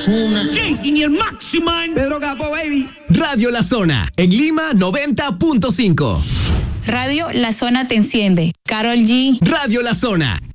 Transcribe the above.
Zona. Jenkins y el Maximan. Pedro Capó, baby. Radio La Zona, en Lima 90.5. Radio La Zona te enciende. Karol G. Radio La Zona,